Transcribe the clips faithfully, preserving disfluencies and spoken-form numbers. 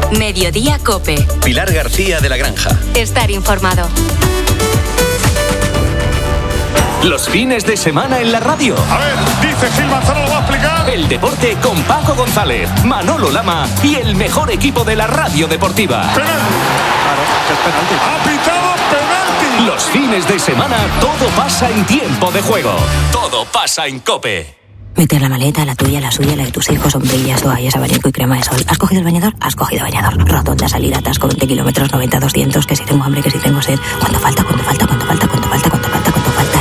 Mediodía COPE. Pilar García de la Granja. Estar informado. Los fines de semana en la radio. A ver, dice Gil Manzano, lo va a explicar. El deporte con Paco González, Manolo Lama y el mejor equipo de la radio deportiva. Penalti. Claro, es penalti. Ha pitado penalti. Los fines de semana todo pasa en tiempo de juego. Todo pasa en COPE. Mete la maleta, la tuya, la suya, la de tus hijos, sombrillas, toallas, abanico y crema de sol. ¿Has cogido el bañador? Has cogido bañador. Rotonda, salida, atasco, veinte kilómetros, noventa, doscientos, que si tengo hambre, que si tengo sed. ¿Cuánto falta? ¿Cuánto falta? ¿Cuánto falta? ¿Cuánto falta? ¿Cuánto falta? ¿Cuánto falta?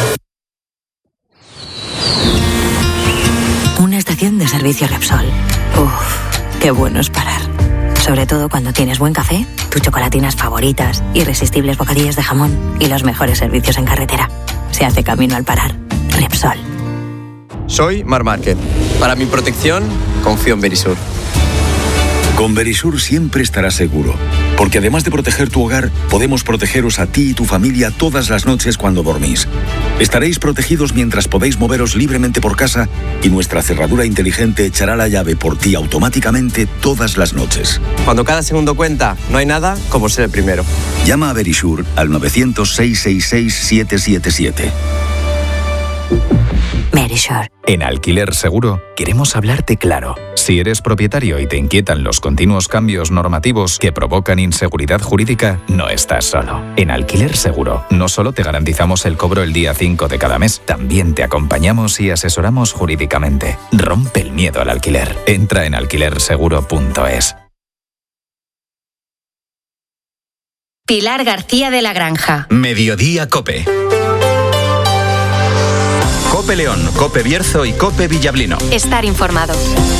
Y... una estación de servicio Repsol. Uff, qué bueno es parar. Sobre todo cuando tienes buen café, tus chocolatinas favoritas, irresistibles bocadillos de jamón y los mejores servicios en carretera. Se hace camino al parar. Repsol. Soy Mar Márquez. Para mi protección, confío en Verisur. Con Verisur siempre estarás seguro, porque además de proteger tu hogar, podemos protegeros a ti y tu familia todas las noches cuando dormís. Estaréis protegidos mientras podéis moveros libremente por casa y nuestra cerradura inteligente echará la llave por ti automáticamente todas las noches. Cuando cada segundo cuenta, no hay nada como ser el primero. Llama a Verisur al novecientos, seiscientos sesenta y seis, setecientos setenta y siete. Verisur. En Alquiler Seguro queremos hablarte claro. Si eres propietario y te inquietan los continuos cambios normativos que provocan inseguridad jurídica, no estás solo. En Alquiler Seguro no solo te garantizamos el cobro el día cinco de cada mes, también te acompañamos y asesoramos jurídicamente. Rompe el miedo al alquiler. Entra en alquiler seguro punto es. Pilar García de la Granja. Mediodía COPE. COPE León, COPE Bierzo y COPE Villablino. Estar informado.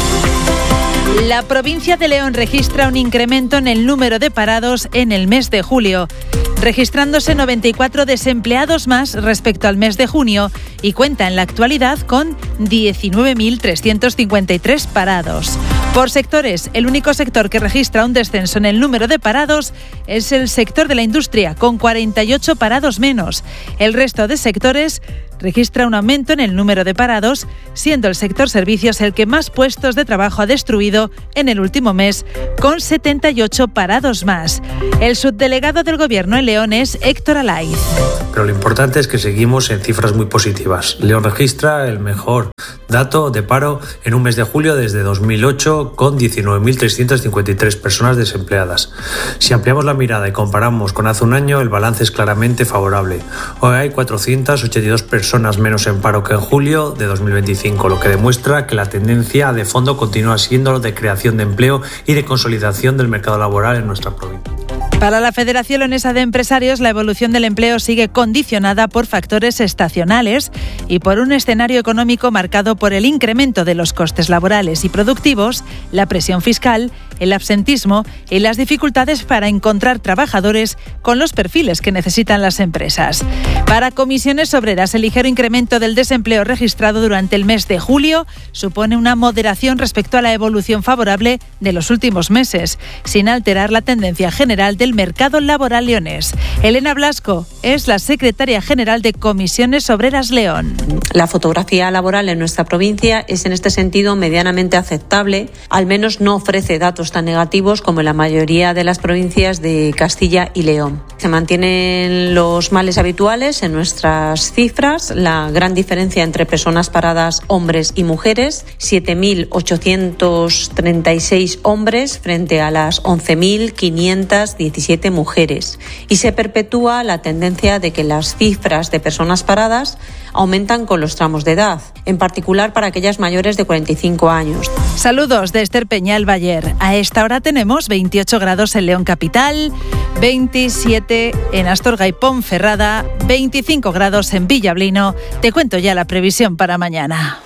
La provincia de León registra un incremento en el número de parados en el mes de julio, registrándose noventa y cuatro desempleados más respecto al mes de junio y cuenta en la actualidad con diecinueve mil trescientos cincuenta y tres parados. Por sectores, el único sector que registra un descenso en el número de parados es el sector de la industria, con cuarenta y ocho parados menos. El resto de sectores registra un aumento en el número de parados, siendo el sector servicios el que más puestos de trabajo ha destruido en el último mes, con setenta y ocho parados más. El subdelegado del Gobierno en León es Héctor Alaiz. Pero lo importante es que seguimos en cifras muy positivas. León registra el mejor dato de paro en un mes de julio desde dos mil ocho, con diecinueve mil trescientas cincuenta y tres personas desempleadas. Si ampliamos la mirada y comparamos con hace un año, el balance es claramente favorable. Hoy hay cuatrocientas ochenta y dos personas menos en paro que en julio de dos mil veinticinco, lo que demuestra que la tendencia de fondo continúa siendo de creación de empleo y de consolidación del mercado laboral en nuestra provincia. Para la Federación Leonesa de Empresarios, la evolución del empleo sigue condicionada por factores estacionales y por un escenario económico marcado por el incremento de los costes laborales y productivos, la presión fiscal, el absentismo y las dificultades para encontrar trabajadores con los perfiles que necesitan las empresas. Para Comisiones Obreras, el ligero incremento del desempleo registrado durante el mes de julio supone una moderación respecto a la evolución favorable de los últimos meses, sin alterar la tendencia general del mercado laboral leonés. Elena Blasco es la secretaria general de Comisiones Obreras León. La fotografía laboral en nuestra provincia es en este sentido medianamente aceptable, al menos no ofrece datos tan negativos como en la mayoría de las provincias de Castilla y León. Se mantienen los males habituales en nuestras cifras, la gran diferencia entre personas paradas hombres y mujeres, siete mil ochocientos treinta y seis hombres frente a las once mil quinientas diecisiete mujeres, y se perpetúa la tendencia de que las cifras de personas paradas aumentan con los tramos de edad, en particular para aquellas mayores de cuarenta y cinco años. Saludos de Esther Peñal Bayer. A esta hora tenemos veintiocho grados en León Capital, veintisiete en Astorga y Ponferrada, veinticinco grados en Villablino. Te cuento ya la previsión para mañana.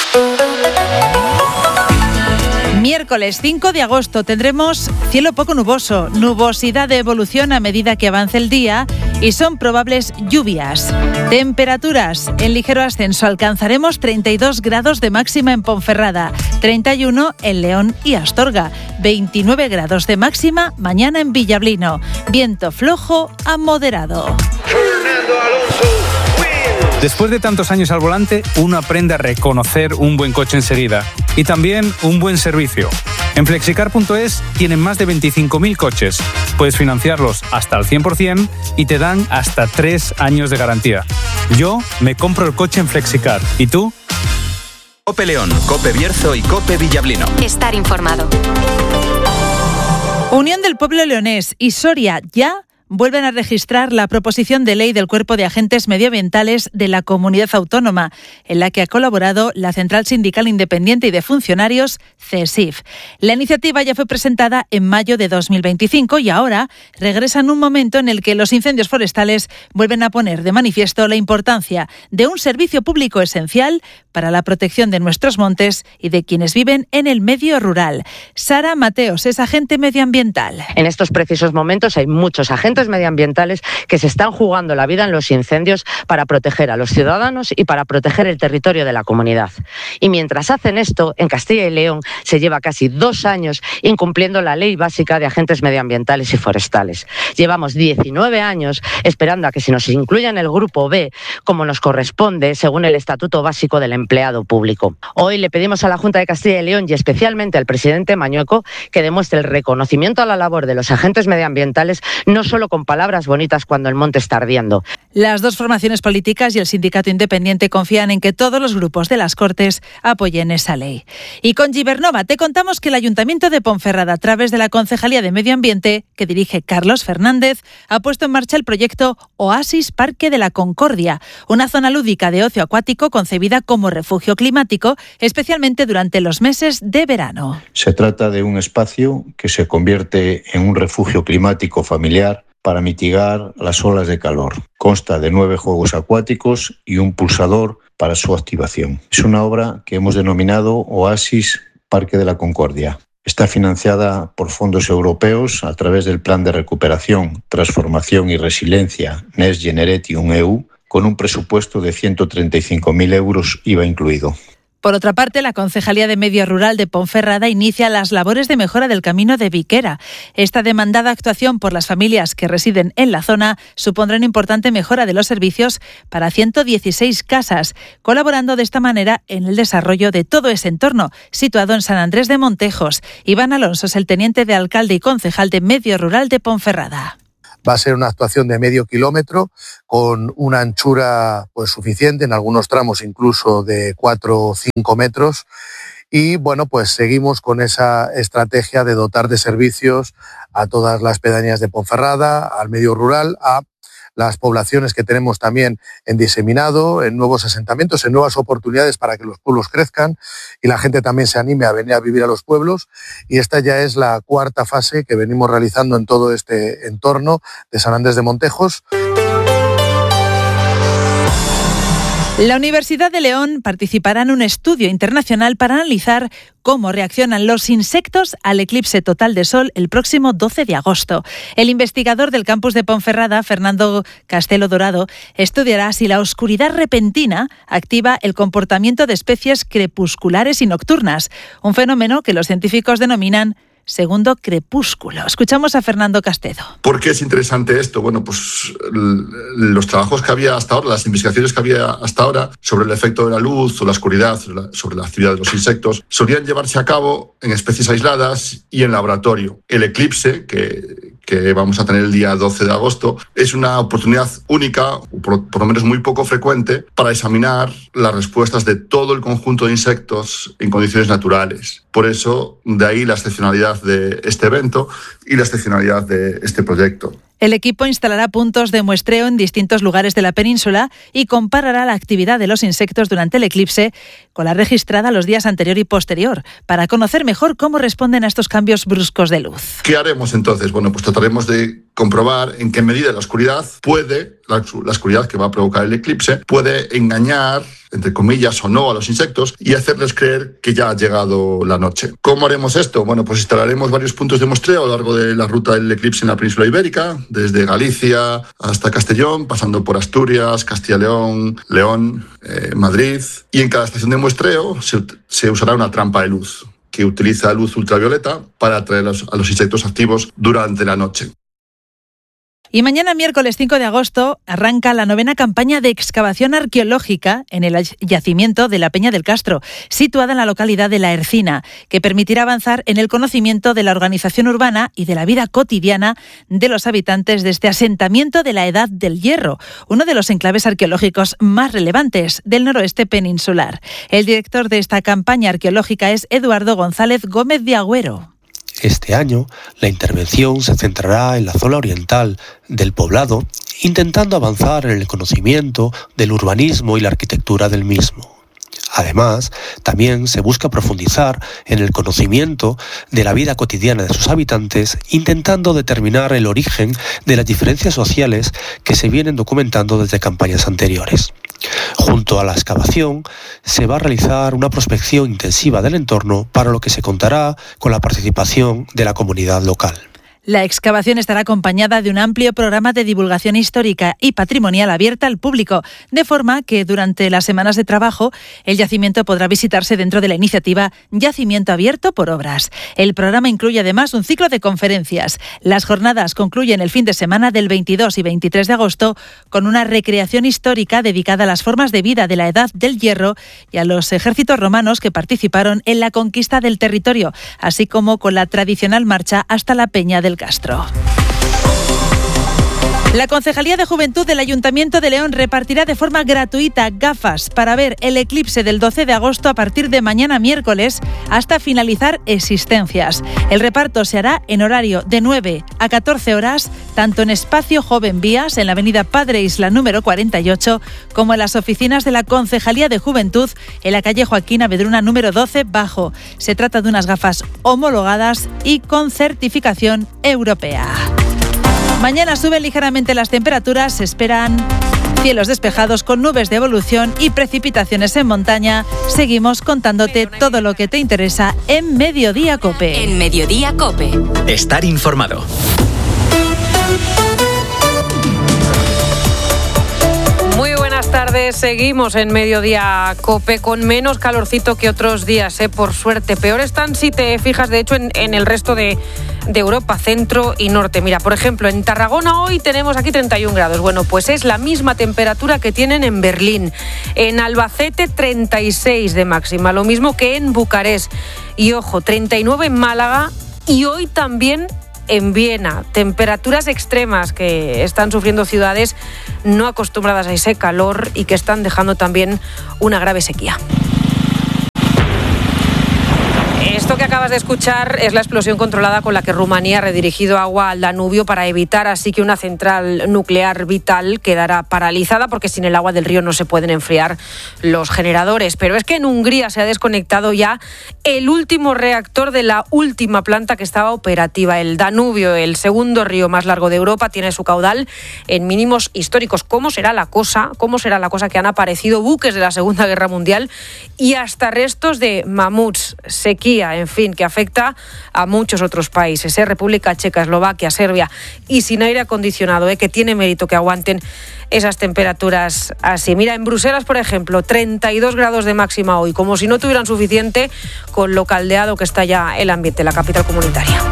Miércoles cinco de agosto tendremos cielo poco nuboso, nubosidad de evolución a medida que avance el día y son probables lluvias. Temperaturas en ligero ascenso, alcanzaremos treinta y dos grados de máxima en Ponferrada, treinta y uno en León y Astorga, veintinueve grados de máxima mañana en Villablino, viento flojo a moderado. Después de tantos años al volante, uno aprende a reconocer un buen coche enseguida y también un buen servicio. En flexicar punto es tienen más de veinticinco mil coches. Puedes financiarlos hasta al cien por ciento y te dan hasta tres años de garantía. Yo me compro el coche en Flexicar. ¿Y tú? Cope León, Cope Bierzo y Cope Villablino. Estar informado. Unión del Pueblo Leonés y Soria Ya vuelven a registrar la proposición de ley del Cuerpo de Agentes Medioambientales de la Comunidad Autónoma, en la que ha colaborado la Central Sindical Independiente y de Funcionarios, CESIF. La iniciativa ya fue presentada en mayo de dos mil veinticinco y ahora regresa en un momento en el que los incendios forestales vuelven a poner de manifiesto la importancia de un servicio público esencial para la protección de nuestros montes y de quienes viven en el medio rural. Sara Mateos es agente medioambiental. En estos precisos momentos hay muchos agentes medioambientales que se están jugando la vida en los incendios para proteger a los ciudadanos y para proteger el territorio de la comunidad. Y mientras hacen esto, en Castilla y León se lleva casi dos años incumpliendo la ley básica de agentes medioambientales y forestales. Llevamos diecinueve años esperando a que se nos incluya en el grupo B, como nos corresponde según el Estatuto Básico del Empleado Público. Hoy le pedimos a la Junta de Castilla y León y especialmente al presidente Mañueco que demuestre el reconocimiento a la labor de los agentes medioambientales, no solo con palabras bonitas cuando el monte está ardiendo. Las dos formaciones políticas y el sindicato independiente confían en que todos los grupos de las Cortes apoyen esa ley. Y con Gibernova te contamos que el Ayuntamiento de Ponferrada, a través de la Concejalía de Medio Ambiente, que dirige Carlos Fernández, ha puesto en marcha el proyecto Oasis Parque de la Concordia, una zona lúdica de ocio acuático concebida como refugio climático, especialmente durante los meses de verano. Se trata de un espacio que se convierte en un refugio climático familiar para mitigar las olas de calor. Consta de nueve juegos acuáticos y un pulsador para su activación. Es una obra que hemos denominado Oasis Parque de la Concordia. Está financiada por fondos europeos a través del Plan de Recuperación, Transformación y Resiliencia Next Generation E U, con un presupuesto de ciento treinta y cinco mil euros I V A incluido. Por otra parte, la Concejalía de Medio Rural de Ponferrada inicia las labores de mejora del camino de Viquera. Esta demandada actuación por las familias que residen en la zona supondrá una importante mejora de los servicios para ciento dieciséis casas, colaborando de esta manera en el desarrollo de todo ese entorno, situado en San Andrés de Montejos. Iván Alonso es el teniente de alcalde y concejal de Medio Rural de Ponferrada. Va a ser una actuación de medio kilómetro con una anchura pues suficiente, en algunos tramos incluso de cuatro o cinco metros. Y bueno, pues seguimos con esa estrategia de dotar de servicios a todas las pedanías de Ponferrada, al medio rural, a las poblaciones que tenemos también en diseminado, en nuevos asentamientos, en nuevas oportunidades para que los pueblos crezcan y la gente también se anime a venir a vivir a los pueblos. Y esta ya es la cuarta fase que venimos realizando en todo este entorno de San Andrés de Montejos. La Universidad de León participará en un estudio internacional para analizar cómo reaccionan los insectos al eclipse total de sol el próximo doce de agosto. El investigador del campus de Ponferrada, Fernando Castelo Dorado, estudiará si la oscuridad repentina activa el comportamiento de especies crepusculares y nocturnas, un fenómeno que los científicos denominan segundo crepúsculo. Escuchamos a Fernando Castedo. ¿Por qué es interesante esto? Bueno, pues los trabajos que había hasta ahora, las investigaciones que había hasta ahora sobre el efecto de la luz o la oscuridad, sobre la actividad de los insectos, solían llevarse a cabo en especies aisladas y en laboratorio. El eclipse, que, que vamos a tener el día doce de agosto, es una oportunidad única, o por, por lo menos muy poco frecuente, para examinar las respuestas de todo el conjunto de insectos en condiciones naturales. Por eso, de ahí la excepcionalidad de este evento y la excepcionalidad de este proyecto. El equipo instalará puntos de muestreo en distintos lugares de la península y comparará la actividad de los insectos durante el eclipse con la registrada los días anterior y posterior, para conocer mejor cómo responden a estos cambios bruscos de luz. ¿Qué haremos entonces? Bueno, pues trataremos de comprobar en qué medida la oscuridad puede, la, la oscuridad que va a provocar el eclipse, puede engañar, entre comillas o no, a los insectos y hacerles creer que ya ha llegado la noche. ¿Cómo haremos esto? Bueno, pues instalaremos varios puntos de muestreo a lo largo de la ruta del eclipse en la península ibérica, desde Galicia hasta Castellón, pasando por Asturias, Castilla y León, León, eh, Madrid. Y en cada estación de muestreo se, se usará una trampa de luz que utiliza luz ultravioleta para atraer a los, a los insectos activos durante la noche. Y mañana, miércoles cinco de agosto, arranca la novena campaña de excavación arqueológica en el yacimiento de la Peña del Castro, situada en la localidad de La Ercina, que permitirá avanzar en el conocimiento de la organización urbana y de la vida cotidiana de los habitantes de este asentamiento de la Edad del Hierro, uno de los enclaves arqueológicos más relevantes del noroeste peninsular. El director de esta campaña arqueológica es Eduardo González Gómez de Agüero. Este año, la intervención se centrará en la zona oriental del poblado, intentando avanzar en el conocimiento del urbanismo y la arquitectura del mismo. Además, también se busca profundizar en el conocimiento de la vida cotidiana de sus habitantes, intentando determinar el origen de las diferencias sociales que se vienen documentando desde campañas anteriores. Junto a la excavación, se va a realizar una prospección intensiva del entorno, para lo que se contará con la participación de la comunidad local. La excavación estará acompañada de un amplio programa de divulgación histórica y patrimonial abierta al público, de forma que durante las semanas de trabajo el yacimiento podrá visitarse dentro de la iniciativa Yacimiento Abierto por Obras. El programa incluye además un ciclo de conferencias. Las jornadas concluyen el fin de semana del veintidós y veintitrés de agosto con una recreación histórica dedicada a las formas de vida de la Edad del Hierro y a los ejércitos romanos que participaron en la conquista del territorio, así como con la tradicional marcha hasta la Peña del Castro. La Concejalía de Juventud del Ayuntamiento de León repartirá de forma gratuita gafas para ver el eclipse del doce de agosto a partir de mañana miércoles hasta finalizar existencias. El reparto se hará en horario de nueve a catorce horas, tanto en Espacio Joven Vías, en la avenida Padre Isla número cuarenta y ocho, como en las oficinas de la Concejalía de Juventud en la calle Joaquín Avedruna número doce bajo. Se trata de unas gafas homologadas y con certificación europea. Mañana suben ligeramente las temperaturas, se esperan cielos despejados con nubes de evolución y precipitaciones en montaña. Seguimos contándote todo lo que te interesa en Mediodía Cope. En Mediodía Cope. Estar informado. Muy buenas tardes, seguimos en Mediodía Cope con menos calorcito que otros días, ¿eh? Por suerte. Peor están si te fijas, de hecho, en, en el resto de, de Europa, centro y norte. Mira, por ejemplo, en Tarragona hoy tenemos aquí treinta y un grados. Bueno, pues es la misma temperatura que tienen en Berlín. En Albacete, treinta y seis de máxima, lo mismo que en Bucarest. Y ojo, treinta y nueve en Málaga y hoy también en Viena. Temperaturas extremas que están sufriendo ciudades no acostumbradas a ese calor y que están dejando también una grave sequía. Esto que acabas de escuchar es la explosión controlada con la que Rumanía ha redirigido agua al Danubio para evitar así que una central nuclear vital quedará paralizada, porque sin el agua del río no se pueden enfriar los generadores. Pero es que en Hungría se ha desconectado ya el último reactor de la última planta que estaba operativa. El Danubio, el segundo río más largo de Europa, tiene su caudal en mínimos históricos. ¿Cómo será la cosa? ¿Cómo será la cosa que han aparecido buques de la Segunda Guerra Mundial y hasta restos de mamuts, sequía, en fin, que afecta a muchos otros países, ¿eh? República Checa, Eslovaquia, Serbia, y sin aire acondicionado, ¿eh? Que tiene mérito que aguanten esas temperaturas así. Mira, en Bruselas, por ejemplo, treinta y dos grados de máxima hoy, como si no tuvieran suficiente con lo caldeado que está ya el ambiente, la capital comunitaria.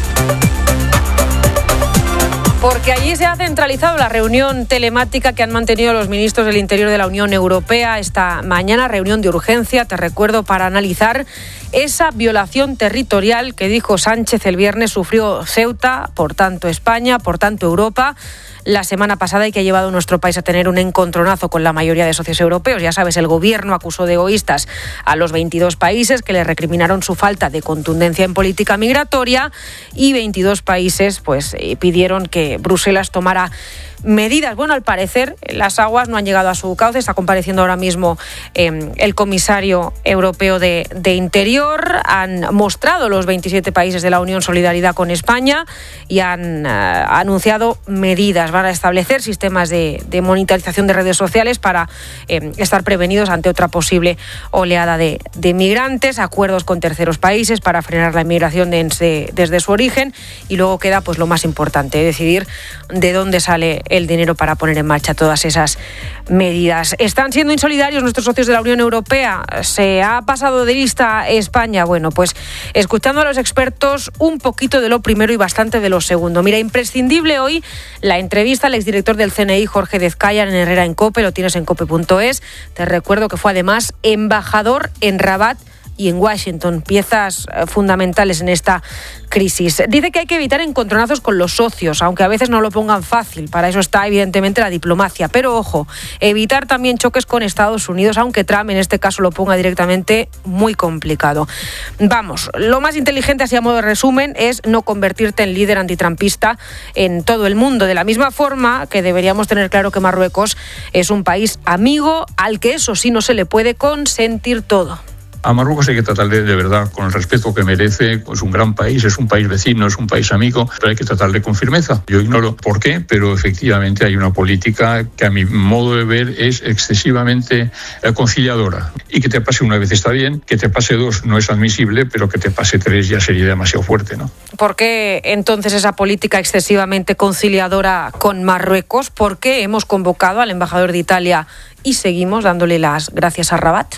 Porque allí se ha centralizado la reunión telemática que han mantenido los ministros del Interior de la Unión Europea esta mañana, reunión de urgencia, te recuerdo, para analizar esa violación territorial que, dijo Sánchez el viernes, sufrió Ceuta, por tanto España, por tanto Europa, la semana pasada, y que ha llevado a nuestro país a tener un encontronazo con la mayoría de socios europeos. Ya sabes, el gobierno acusó de egoístas a los veintidós países que le recriminaron su falta de contundencia en política migratoria, y veintidós países pues eh, pidieron que Bruselas tomara medidas. Bueno, al parecer las aguas no han llegado a su cauce. Está compareciendo ahora mismo eh, el comisario europeo de, de Interior. Han mostrado los veintisiete países de la Unión solidaridad con España y han eh, anunciado medidas. Van a establecer sistemas de, de monitorización de redes sociales para eh, estar prevenidos ante otra posible oleada de, de migrantes, acuerdos con terceros países para frenar la inmigración desde, desde su origen, y luego queda pues lo más importante, decidir de dónde sale el dinero para poner en marcha todas esas medidas. ¿Están siendo insolidarios nuestros socios de la Unión Europea? ¿Se ha pasado de lista España? Bueno, pues escuchando a los expertos, un poquito de lo primero y bastante de lo segundo. Mira, imprescindible hoy la entrevista al exdirector del C N I, Jorge Dezkaya, en Herrera en COPE, lo tienes en cope punto es. Te recuerdo que fue además embajador en Rabat y en Washington, piezas fundamentales en esta crisis. Dice que hay que evitar encontronazos con los socios, aunque a veces no lo pongan fácil. Para eso está evidentemente la diplomacia. Pero ojo, evitar también choques con Estados Unidos, aunque Trump en este caso lo ponga directamente, muy complicado. Vamos, lo más inteligente, así a modo de resumen, es no convertirte en líder antitrumpista en todo el mundo. De la misma forma que deberíamos tener claro que Marruecos es un país amigo al que eso sí no se le puede consentir todo. A Marruecos hay que tratarle de verdad con el respeto que merece. Es un gran país, es un país vecino, es un país amigo, pero hay que tratarle con firmeza. Yo ignoro por qué, pero efectivamente hay una política que a mi modo de ver es excesivamente conciliadora. Y que te pase una vez está bien, que te pase dos no es admisible, pero que te pase tres ya sería demasiado fuerte, ¿no? ¿Por qué entonces esa política excesivamente conciliadora con Marruecos? ¿Por qué hemos convocado al embajador de Italia y seguimos dándole las gracias a Rabat?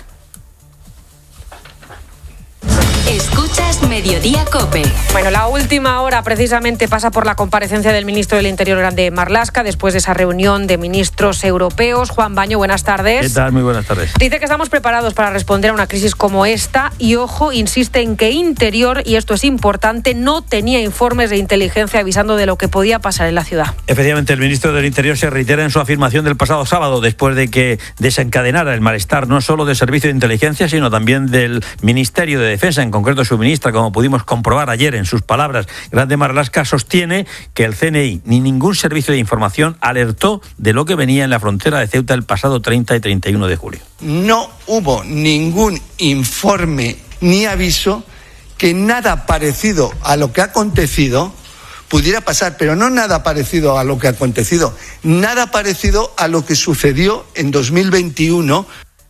Escuchas Mediodía COPE. Bueno, la última hora precisamente pasa por la comparecencia del ministro del Interior, Grande Marlaska, después de esa reunión de ministros europeos. Juan Baño, buenas tardes. ¿Qué tal? Muy buenas tardes. Dice que estamos preparados para responder a una crisis como esta y, ojo, insiste en que Interior, y esto es importante, no tenía informes de inteligencia avisando de lo que podía pasar en la ciudad. Efectivamente, el ministro del Interior se reitera en su afirmación del pasado sábado, después de que desencadenara el malestar no solo del Servicio de Inteligencia, sino también del Ministerio de Defensa, en concreto su ministra, como pudimos comprobar ayer en sus palabras. Grande Marlaska sostiene que el C N I ni ningún servicio de información alertó de lo que venía en la frontera de Ceuta el pasado treinta y treinta y uno de julio. No hubo ningún informe ni aviso que nada parecido a lo que ha acontecido pudiera pasar, pero no nada parecido a lo que ha acontecido, nada parecido a lo que sucedió en dos mil veintiuno.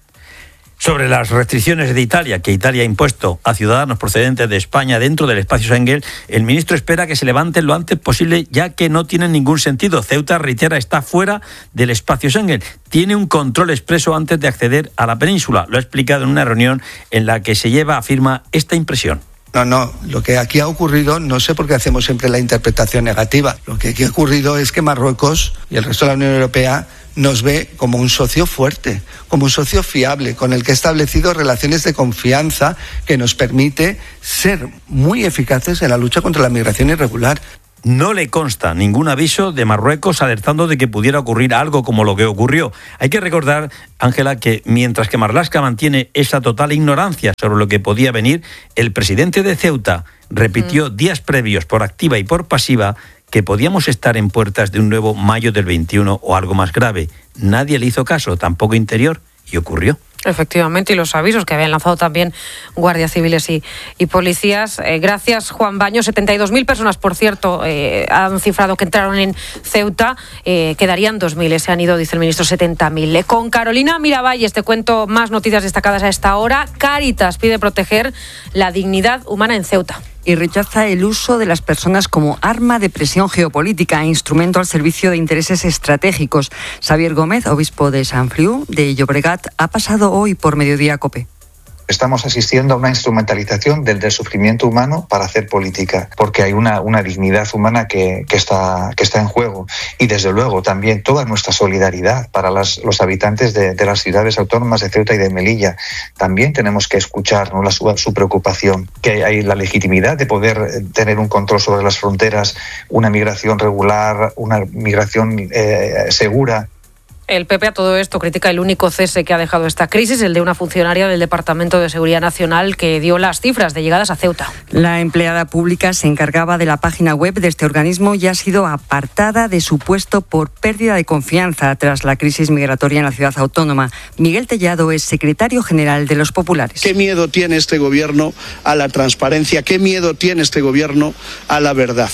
Sobre las restricciones de Italia, que Italia ha impuesto a ciudadanos procedentes de España dentro del espacio Schengen, el ministro espera que se levanten lo antes posible, ya que no tienen ningún sentido. Ceuta, reitera, está fuera del espacio Schengen. Tiene un control expreso antes de acceder a la península. Lo ha explicado en una reunión en la que se lleva, afirma, esta impresión. No, no, lo que aquí ha ocurrido, no sé por qué hacemos siempre la interpretación negativa. Lo que aquí ha ocurrido es que Marruecos y el resto de la Unión Europea nos ve como un socio fuerte, como un socio fiable, con el que ha establecido relaciones de confianza que nos permite ser muy eficaces en la lucha contra la migración irregular. No le consta ningún aviso de Marruecos alertando de que pudiera ocurrir algo como lo que ocurrió. Hay que recordar, Ángela, que mientras que Marlaska mantiene esa total ignorancia sobre lo que podía venir, el presidente de Ceuta repitió mm. días previos por activa y por pasiva que podíamos estar en puertas de un nuevo mayo del veintiuno o algo más grave. Nadie le hizo caso, tampoco Interior, y ocurrió. Efectivamente, y los avisos que habían lanzado también guardias civiles y, y policías. Eh, gracias, Juan Baño. setenta y dos mil personas, por cierto, eh, han cifrado que entraron en Ceuta. Eh, quedarían dos mil, se han ido, dice el ministro, setenta mil. Eh, con Carolina Miravalles te cuento más noticias destacadas a esta hora. Cáritas pide proteger la dignidad humana en Ceuta. Y rechaza el uso de las personas como arma de presión geopolítica e instrumento al servicio de intereses estratégicos. Xavier Gómez, obispo de Sant Feliu de Llobregat, ha pasado hoy por Mediodía COPE. Estamos asistiendo a una instrumentalización del, del sufrimiento humano para hacer política, porque hay una, una dignidad humana que, que, está, que está en juego. Y desde luego también toda nuestra solidaridad para las, los habitantes de, de las ciudades autónomas de Ceuta y de Melilla. También tenemos que escuchar, ¿no?, la, su, su preocupación, que hay la legitimidad de poder tener un control sobre las fronteras, una migración regular, una migración eh, segura. El P P a todo esto critica el único cese que ha dejado esta crisis, el de una funcionaria del Departamento de Seguridad Nacional que dio las cifras de llegadas a Ceuta. La empleada pública se encargaba de la página web de este organismo y ha sido apartada de su puesto por pérdida de confianza tras la crisis migratoria en la ciudad autónoma. Miguel Tellado es secretario general de Los Populares. ¿Qué miedo tiene este gobierno a la transparencia? ¿Qué miedo tiene este gobierno a la verdad?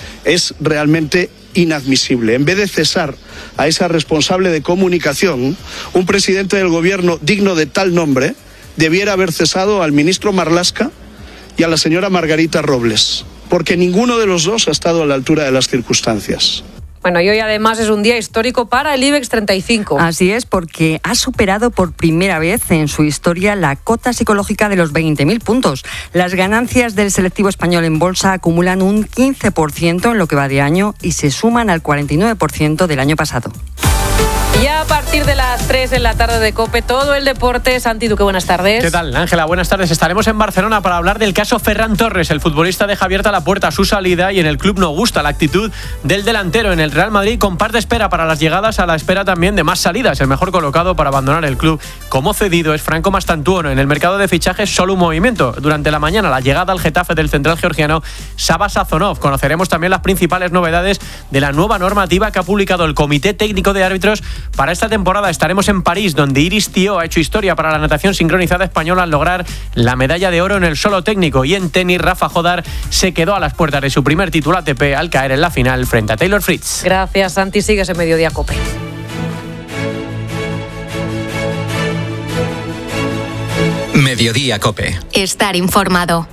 Es realmente inadmisible. En vez de cesar a esa responsable de comunicación, un presidente del gobierno digno de tal nombre debiera haber cesado al ministro Marlaska y a la señora Margarita Robles, porque ninguno de los dos ha estado a la altura de las circunstancias. Bueno, y hoy además es un día histórico para el IBEX treinta y cinco. Así es, porque ha superado por primera vez en su historia la cota psicológica de los veinte mil puntos. Las ganancias del selectivo español en bolsa acumulan un quince por ciento en lo que va de año y se suman al cuarenta y nueve por ciento del año pasado. Y a partir de las tres en la tarde de COPE, todo el deporte. Santi Duque, buenas tardes. ¿Qué tal, Ángela? Buenas tardes. Estaremos en Barcelona para hablar del caso Ferran Torres. El futbolista deja abierta la puerta a su salida y en el club no gusta la actitud del delantero. En el Real Madrid comparte espera para las llegadas, a la espera también de más salidas. El mejor colocado para abandonar el club como cedido es Franco Mastantuono. En el mercado de fichajes solo un movimiento. Durante la mañana la llegada al Getafe del central georgiano Saba Sazonov. Conoceremos también las principales novedades de la nueva normativa que ha publicado el Comité Técnico de Árbitros para esta temporada. Estaremos en París, donde Iris Tío ha hecho historia para la natación sincronizada española al lograr la medalla de oro en el solo técnico. Y en tenis, Rafa Jodar se quedó a las puertas de su primer título A T P al caer en la final frente a Taylor Fritz. Gracias, Santi. Sigues en Mediodía COPE. Mediodía COPE. Estar informado.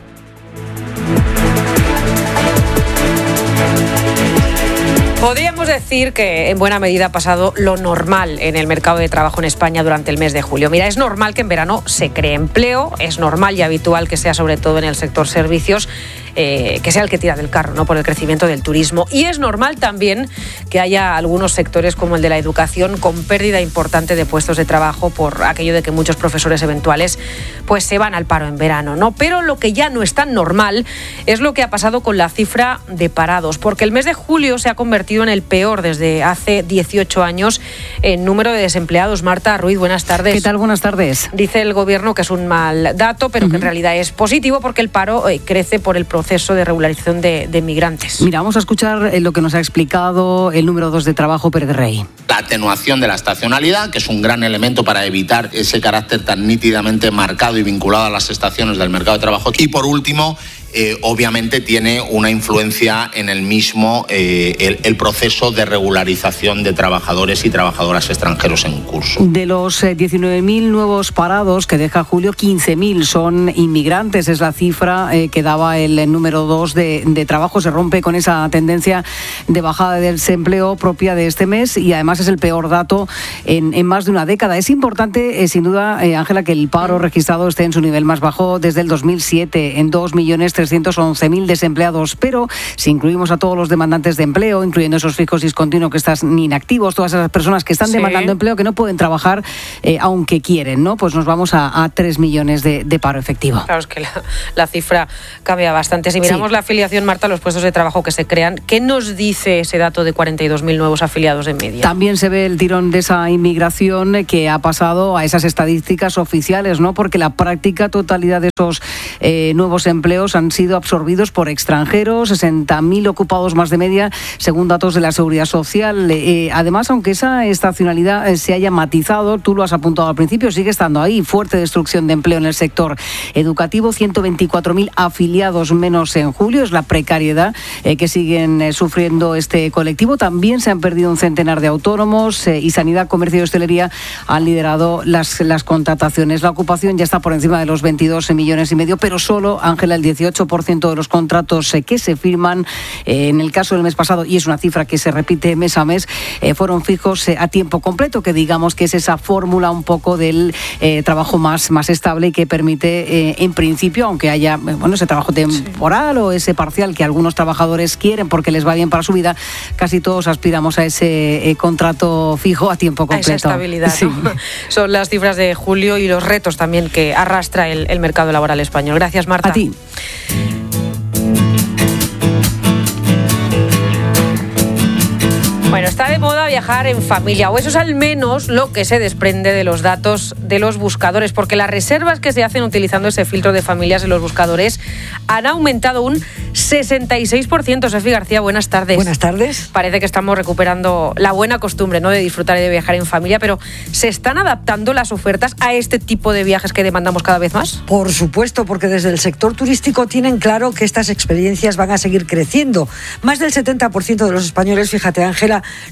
Podríamos decir que en buena medida ha pasado lo normal en el mercado de trabajo en España durante el mes de julio. Mira, es normal que en verano se cree empleo, es normal y habitual que sea sobre todo en el sector servicios, eh, que sea el que tira del carro, ¿no?, por el crecimiento del turismo. Y es normal también que haya algunos sectores como el de la educación con pérdida importante de puestos de trabajo por aquello de que muchos profesores eventuales pues se van al paro en verano, ¿no? Pero lo que ya no es tan normal es lo que ha pasado con la cifra de parados, porque el mes de julio se ha convertido en el peor desde hace dieciocho años en número de desempleados. Marta Ruiz, buenas tardes. ¿Qué tal? Buenas tardes. Dice el gobierno que es un mal dato, pero uh-huh. que en realidad es positivo porque el paro eh, crece por el proceso de regularización de, de migrantes. Mira, vamos a escuchar lo que nos ha explicado el número dos de trabajo, Pérez Rey. La atenuación de la estacionalidad, que es un gran elemento para evitar ese carácter tan nítidamente marcado y vinculado a las estaciones del mercado de trabajo. Y por último, Eh, obviamente tiene una influencia en el mismo eh, el, el proceso de regularización de trabajadores y trabajadoras extranjeros en curso. De los eh, diecinueve mil nuevos parados que deja julio, quince mil son inmigrantes. Es la cifra eh, que daba el, el número dos de, de trabajo. Se rompe con esa tendencia de bajada del desempleo propia de este mes y además es el peor dato en, en más de una década. Es importante, eh, sin duda, Ángela, eh, que el paro registrado esté en su nivel más bajo desde el dos mil siete, en dos millones trescientos once mil desempleados, pero si incluimos a todos los demandantes de empleo, incluyendo esos fijos discontinuos que están inactivos, todas esas personas que están sí. demandando empleo, que no pueden trabajar eh, aunque quieren, ¿no? Pues nos vamos a, a tres millones de, de paro efectivo. Claro, es que la, la cifra cambia bastante. Si miramos sí. la afiliación, Marta, los puestos de trabajo que se crean, ¿qué nos dice ese dato de cuarenta y dos mil nuevos afiliados en media? También se ve el tirón de esa inmigración que ha pasado a esas estadísticas oficiales, ¿no? Porque la práctica totalidad de esos eh, nuevos empleos han sido absorbidos por extranjeros, sesenta mil ocupados más de media, según datos de la Seguridad Social. Eh, además, aunque esa estacionalidad eh, se haya matizado, tú lo has apuntado al principio, sigue estando ahí. Fuerte destrucción de empleo en el sector educativo, ciento veinticuatro mil afiliados menos en julio. Es la precariedad eh, que siguen eh, sufriendo este colectivo. También se han perdido un centenar de autónomos eh, y Sanidad, Comercio y Hostelería han liderado las, las contrataciones. La ocupación ya está por encima de los veintidós millones y medio, pero solo, Ángela, el dieciocho por ciento de los contratos que se firman eh, en el caso del mes pasado, y es una cifra que se repite mes a mes, eh, fueron fijos eh, a tiempo completo, que digamos que es esa fórmula un poco del eh, trabajo más, más estable y que permite, eh, en principio, aunque haya bueno ese trabajo temporal sí. o ese parcial que algunos trabajadores quieren porque les va bien para su vida, casi todos aspiramos a ese eh, contrato fijo a tiempo completo. A esa estabilidad, sí. ¿no? Son las cifras de julio y los retos también que arrastra el, el mercado laboral español. Gracias, Marta. A ti. Bueno, está de moda viajar en familia, o eso es al menos lo que se desprende de los datos de los buscadores, porque las reservas que se hacen utilizando ese filtro de familias en los buscadores han aumentado un sesenta y seis por ciento. Sofía García, buenas tardes. Buenas tardes. Parece que estamos recuperando la buena costumbre, ¿no?, de disfrutar y de viajar en familia, pero ¿se están adaptando las ofertas a este tipo de viajes que demandamos cada vez más? Por supuesto, porque desde el sector turístico tienen claro que estas experiencias van a seguir creciendo. Más del setenta por ciento de los españoles, fíjate, Ángela, lo ha hecho alguna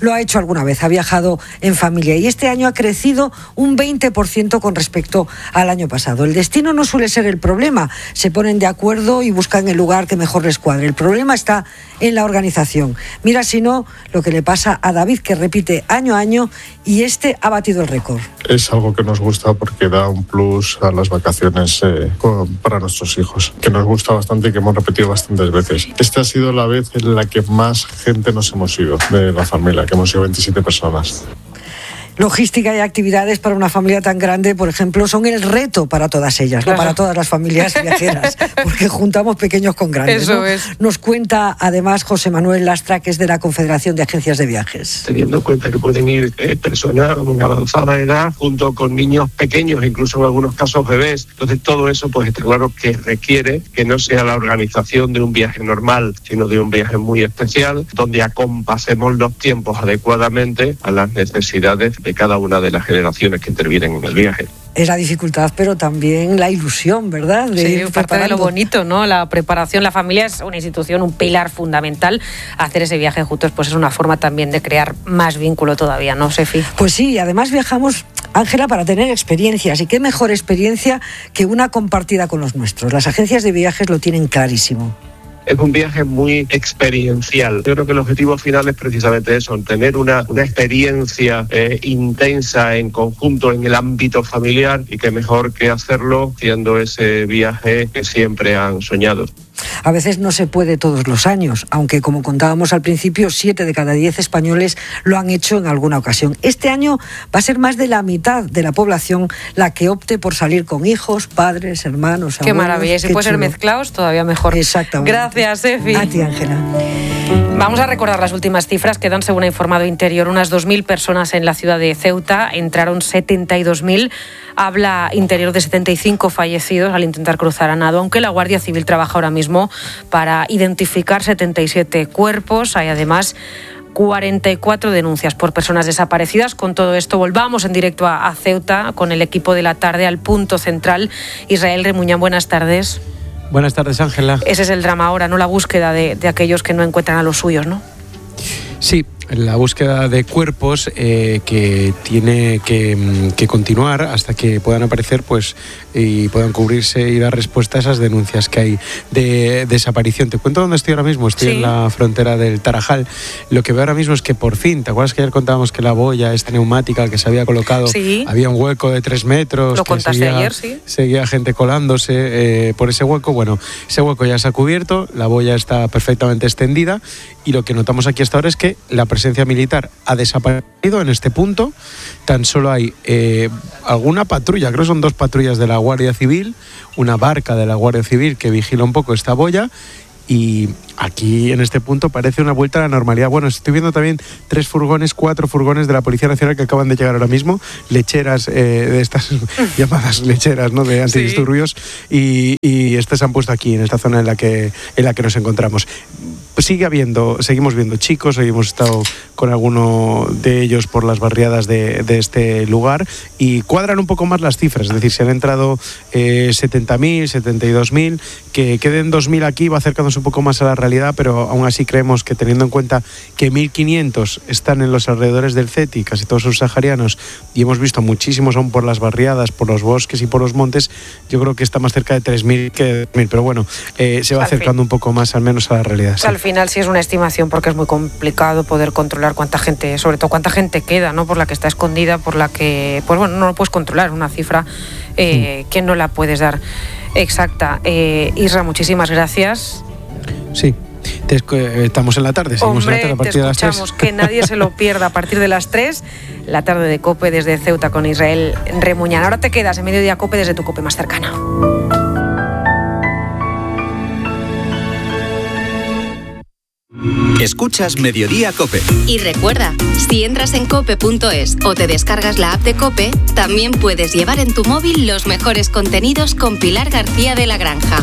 alguna vez ha viajado en familia y este año ha crecido un veinte por ciento con respecto al año pasado. El destino no suele ser el problema, se ponen de acuerdo y buscan el lugar que mejor les cuadre. El problema está en la organización. Mira si no lo que le pasa a David, que repite año a año y este ha batido el récord. Es algo que nos gusta porque da un plus a las vacaciones eh, para nuestros hijos, que nos gusta bastante y que hemos repetido bastantes veces. Esta ha sido la vez en la que más gente nos hemos ido de la familia, que hemos ido veintisiete personas. Logística y actividades para una familia tan grande, por ejemplo, son el reto para todas ellas, claro. No para todas las familias viajeras, porque juntamos pequeños con grandes. Eso ¿no? es. Nos cuenta además José Manuel Lastra, que es de la Confederación de Agencias de Viajes. Teniendo en cuenta que pueden ir eh, personas con avanzada edad junto con niños pequeños, incluso en algunos casos bebés. Entonces todo eso pues está claro que requiere que no sea la organización de un viaje normal, sino de un viaje muy especial, donde acompasemos los tiempos adecuadamente a las necesidades de cada una de las generaciones que intervienen en el viaje. Es la dificultad, pero también la ilusión, ¿verdad? De sí, ir parte preparando. de lo bonito, ¿no? La preparación, la familia es una institución, un pilar fundamental. Hacer ese viaje juntos pues es una forma también de crear más vínculo todavía, ¿no, Sefi? Pues sí, además viajamos, Ángela, para tener experiencias. Y qué mejor experiencia que una compartida con los nuestros. Las agencias de viajes lo tienen clarísimo. Es un viaje muy experiencial. Yo creo que el objetivo final es precisamente eso, tener una, una experiencia eh, intensa en conjunto en el ámbito familiar y que mejor que hacerlo haciendo ese viaje que siempre han soñado. A veces no se puede todos los años, aunque como contábamos al principio, siete de cada diez españoles lo han hecho en alguna ocasión. Este año va a ser más de la mitad de la población la que opte por salir con hijos, padres, hermanos, abuelos. Qué maravilla, y si puede ser mezclados, todavía mejor. Exactamente. Gracias, Efi. A ti, Ángela. Vamos a recordar las últimas cifras que dan, según ha informado Interior, unas dos mil personas en la ciudad de Ceuta, entraron setenta y dos mil. Habla Interior de setenta y cinco fallecidos al intentar cruzar a nado, aunque la Guardia Civil trabaja ahora mismo para identificar setenta y siete cuerpos. Hay además cuarenta y cuatro denuncias por personas desaparecidas. Con todo esto volvamos en directo a, a Ceuta con el equipo de la tarde al punto central. Israel Remuñán, buenas tardes. Buenas tardes, Ángela. Ese es el drama ahora, ¿no? La búsqueda de, de aquellos que no encuentran a los suyos, ¿no? Sí, la búsqueda de cuerpos eh, que tiene que, que continuar hasta que puedan aparecer pues y puedan cubrirse y dar respuesta a esas denuncias que hay de desaparición. Te cuento dónde estoy ahora mismo. Estoy sí. en la frontera del Tarajal. Lo que veo ahora mismo es que por fin, ¿te acuerdas que ayer contábamos que la boya esta neumática que se había colocado, sí. había un hueco de tres metros? Lo que contaste seguía, ayer, sí. Seguía gente colándose eh, por ese hueco. Bueno, ese hueco ya se ha cubierto, la boya está perfectamente extendida y lo que notamos aquí hasta ahora es que la presencia militar ha desaparecido en este punto. Tan solo hay eh, alguna patrulla, creo que son dos patrullas de la Guardia Civil, una barca de la Guardia Civil que vigila un poco esta boya. Y aquí en este punto parece una vuelta a la normalidad. Bueno, estoy viendo también tres furgones, cuatro furgones de la Policía Nacional que acaban de llegar ahora mismo, lecheras, eh, de estas llamadas lecheras, ¿no?, de antidisturbios, sí. y, y estas se han puesto aquí, en esta zona en la que, en la que nos encontramos. Pues sigue habiendo, seguimos viendo chicos, hoy hemos estado con alguno de ellos por las barriadas de, de este lugar y cuadran un poco más las cifras, es decir, si han entrado eh, setenta mil, setenta y dos mil, que queden dos mil aquí va acercándose un poco más a la realidad, pero aún así creemos que teniendo en cuenta que mil quinientos están en los alrededores del CETI, casi todos son saharianos, y hemos visto muchísimos aún por las barriadas, por los bosques y por los montes, yo creo que está más cerca de tres mil que de dos mil, pero bueno, eh, se va al acercando fin. un poco más al menos a la realidad. Sí. Al final sí es una estimación porque es muy complicado poder controlar cuánta gente, sobre todo cuánta gente queda, ¿no?, por la que está escondida, por la que, pues bueno, no lo puedes controlar, una cifra eh, mm. que no la puedes dar exacta. Eh, Isra, muchísimas gracias. Sí. Te, estamos en la tarde, seguimos Hombre, en la tarde a partir de las tres. Que nadie se lo pierda a partir de las tres, la tarde de COPE desde Ceuta con Israel Remuñán. Ahora te quedas en Mediodía COPE desde tu COPE más cercana. Escuchas Mediodía COPE. Y recuerda, si entras en cope punto es o te descargas la app de COPE, también puedes llevar en tu móvil los mejores contenidos con Pilar García de la Granja.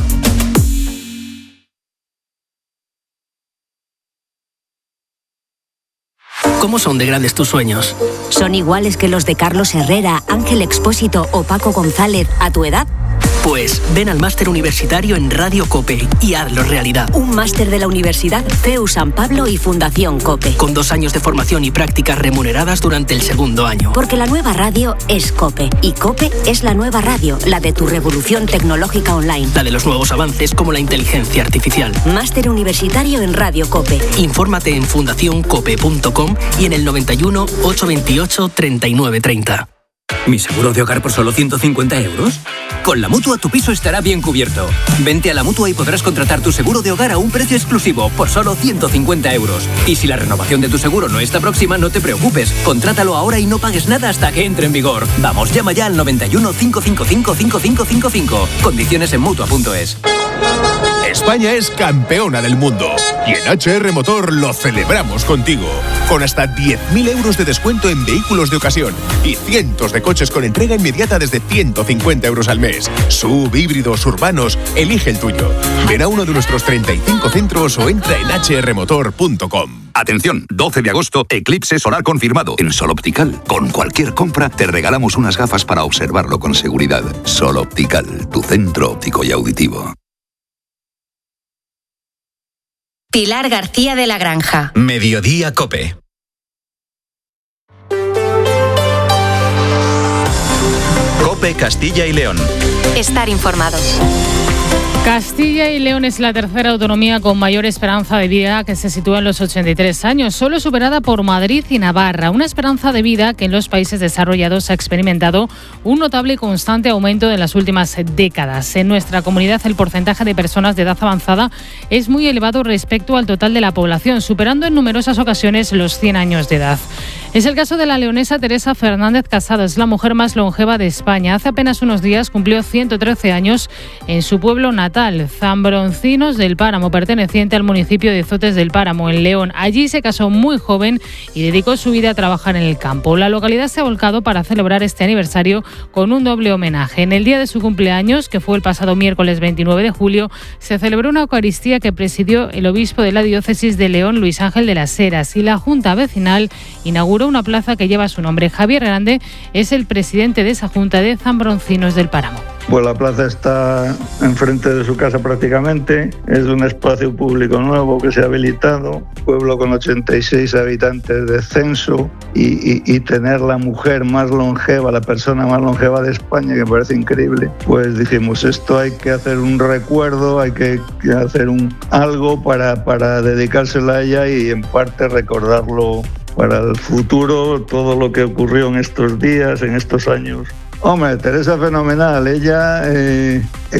¿Cómo son de grandes tus sueños? ¿Son iguales que los de Carlos Herrera, Ángel Expósito o Paco González a tu edad? Pues ven al máster universitario en Radio COPE y hazlo realidad. Un máster de la Universidad C E U San Pablo y Fundación COPE. Con dos años de formación y prácticas remuneradas durante el segundo año. Porque la nueva radio es COPE. Y COPE es la nueva radio, la de tu revolución tecnológica online. La de los nuevos avances como la inteligencia artificial. Máster universitario en Radio COPE. Infórmate en fundación cope punto com y en el noventa y uno, ochocientos veintiocho, treinta y nueve treinta. ¿Mi seguro de hogar por solo ciento cincuenta euros? Con la Mutua tu piso estará bien cubierto. Vente a la Mutua y podrás contratar tu seguro de hogar a un precio exclusivo por solo ciento cincuenta euros. Y si la renovación de tu seguro no está próxima, no te preocupes. Contrátalo ahora y no pagues nada hasta que entre en vigor. Vamos, llama ya al noventa y uno, cinco cinco cinco, cinco cinco cinco cinco. Condiciones en Mutua punto es. España es campeona del mundo y en H R Motor lo celebramos contigo. Con hasta diez mil euros de descuento en vehículos de ocasión y cientos de coches con entrega inmediata desde ciento cincuenta euros al mes. Sub, híbridos, urbanos, elige el tuyo. Ven a uno de nuestros treinta y cinco centros o entra en h r motor punto com. Atención, doce de agosto, eclipse solar confirmado. En Sol Optical, con cualquier compra, te regalamos unas gafas para observarlo con seguridad. Sol Optical, tu centro óptico y auditivo. Pilar García de la Granja. Mediodía COPE. COPE Castilla y León. Estar informado. Castilla y León es la tercera autonomía con mayor esperanza de vida, que se sitúa en los ochenta y tres años, solo superada por Madrid y Navarra. Una esperanza de vida que en los países desarrollados ha experimentado un notable y constante aumento en las últimas décadas. En nuestra comunidad el porcentaje de personas de edad avanzada es muy elevado respecto al total de la población, superando en numerosas ocasiones los cien años de edad. Es el caso de la leonesa Teresa Fernández Casado, es la mujer más longeva de España. Hace apenas unos días cumplió ciento trece años en su pueblo natal, Zambroncinos del Páramo, perteneciente al municipio de Zotes del Páramo, en León. Allí se casó muy joven y dedicó su vida a trabajar en el campo. La localidad se ha volcado para celebrar este aniversario con un doble homenaje. En el día de su cumpleaños, que fue el pasado miércoles veintinueve de julio, se celebró una Eucaristía que presidió el obispo de la diócesis de León, Luis Ángel de las Heras, y la Junta Vecinal inauguró una plaza que lleva su nombre. Javier Grande es el presidente de esa Junta de Zambroncinos del Páramo. Pues la plaza está enfrente de su casa prácticamente, es un espacio público nuevo que se ha habilitado, pueblo con ochenta y seis habitantes de censo y, y, y tener la mujer más longeva, la persona más longeva de España, que me parece increíble, pues dijimos, esto hay que hacer un recuerdo, hay que hacer un algo para, para dedicársela a ella y en parte recordarlo para el futuro, todo lo que ocurrió en estos días, en estos años. Hombre, Teresa fenomenal, ella eh,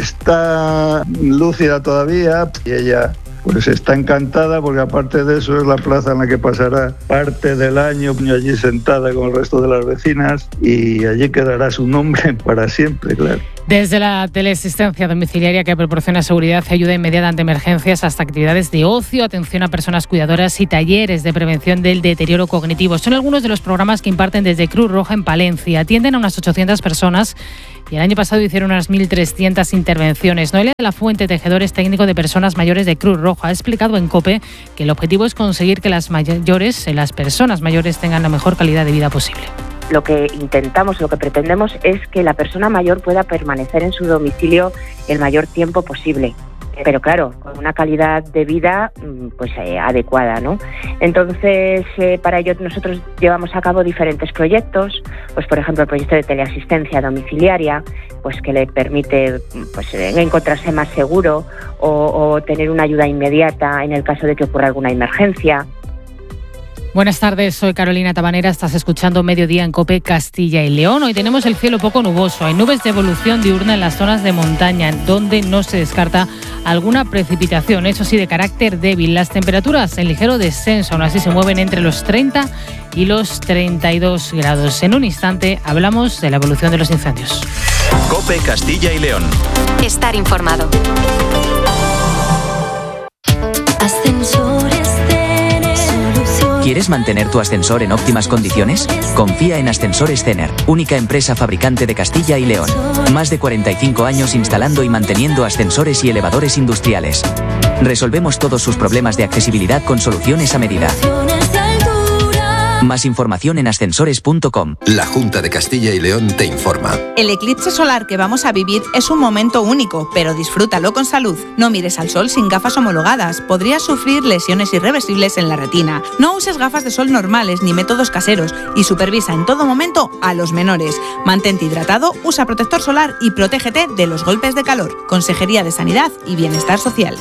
está lúcida todavía y ella pues está encantada porque aparte de eso es la plaza en la que pasará parte del año allí sentada con el resto de las vecinas y allí quedará su nombre para siempre, claro. Desde la teleasistencia domiciliaria que proporciona seguridad y ayuda inmediata ante emergencias hasta actividades de ocio, atención a personas cuidadoras y talleres de prevención del deterioro cognitivo. Son algunos de los programas que imparten desde Cruz Roja en Palencia. Atienden a unas ochocientas personas y el año pasado hicieron unas mil trescientas intervenciones. Noelia de la Fuente, tejedor, es técnico de personas mayores de Cruz Roja. Ha explicado en COPE que el objetivo es conseguir que las mayores, las personas mayores tengan la mejor calidad de vida posible. Lo que intentamos, lo que pretendemos es que la persona mayor pueda permanecer en su domicilio el mayor tiempo posible, pero claro, con una calidad de vida pues eh, adecuada, ¿no? Entonces, eh, para ello nosotros llevamos a cabo diferentes proyectos, pues por ejemplo el proyecto de teleasistencia domiciliaria, pues que le permite pues encontrarse más seguro o, o tener una ayuda inmediata en el caso de que ocurra alguna emergencia. Buenas tardes, soy Carolina Tabanera, estás escuchando Mediodía en COPE Castilla y León. Hoy tenemos el cielo poco nuboso, hay nubes de evolución diurna en las zonas de montaña, donde no se descarta alguna precipitación, eso sí de carácter débil. Las temperaturas en ligero descenso, aún así se mueven entre los treinta y los treinta y dos grados. En un instante hablamos de la evolución de los incendios. COPE Castilla y León. Estar informado. ¿Quieres mantener tu ascensor en óptimas condiciones? Confía en Ascensores Cener, única empresa fabricante de Castilla y León. Más de cuarenta y cinco años instalando y manteniendo ascensores y elevadores industriales. Resolvemos todos sus problemas de accesibilidad con soluciones a medida. Más información en ascensores punto com. La Junta de Castilla y León te informa. El eclipse solar que vamos a vivir es un momento único, pero disfrútalo con salud. No mires al sol sin gafas homologadas. Podrías sufrir lesiones irreversibles en la retina. No uses gafas de sol normales ni métodos caseros y supervisa en todo momento a los menores. Mantente hidratado, usa protector solar y protégete de los golpes de calor. Consejería de Sanidad y Bienestar Social.